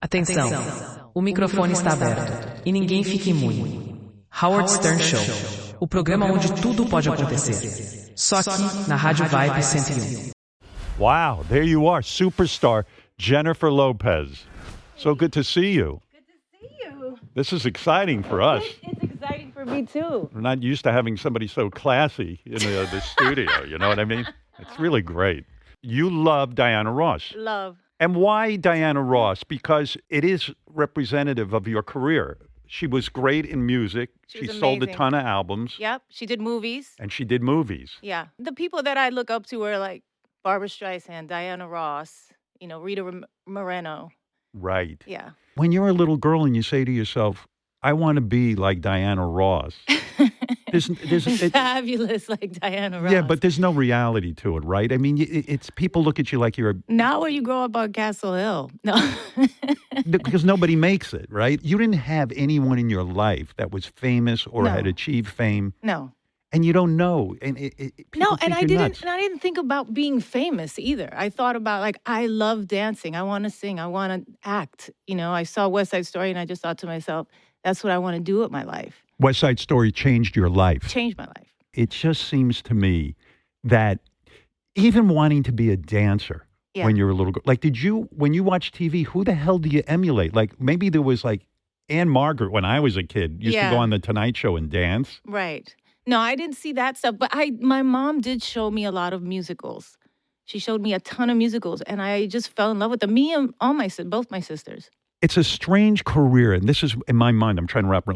Atenção, o microfone está aberto e ninguém fique imune. Howard Stern Show, o programa onde tudo pode acontecer. Só aqui na Rádio Vibe 101. Wow, there you are, superstar Jennifer Lopez. So good to see you. Good to see you. This is exciting for us. It's exciting for me too. We're not used to having somebody so classy in the studio, you know what I mean? It's really great. You love Diana Ross. Love. And why Diana Ross? Because it is representative of your career. She was great in music. She was sold a amazing. ton of albums. Yep. She did movies. And she did movies. Yeah. The people that I look up to are like Barbra Streisand, Diana Ross, Rita Moreno. Right. Yeah. When you're a little girl and you say to yourself, I want to be like Diana Ross. Fabulous like Diana Ross. Yeah, but there's no reality to it, right? I mean, it's people look at you like you're Not when you grow up on Castle Hill. No. because nobody makes it, right? You didn't have anyone in your life that was famous or No. had achieved fame, No. and you don't know. And No, and I didn't Nuts. think about being famous either. I thought about like I love dancing. I want to sing. I want to act. I saw West Side Story and I just thought to myself, that's what I want to do with my life. West Side Story changed your life. Changed my life. It just seems to me that even wanting to be a dancer Yeah. when you're a little girl, like, when you watch TV, who the hell do you emulate? Like, maybe there was like Anne Margaret when I was a kid used to Yeah. go on the Tonight Show and dance. Right. No, I didn't see that stuff, but my mom did show me a lot of musicals. She showed me a ton of musicals, and I just fell in love with them. Me and both my sisters. It's a strange career, and this is in my mind. I'm trying to wrap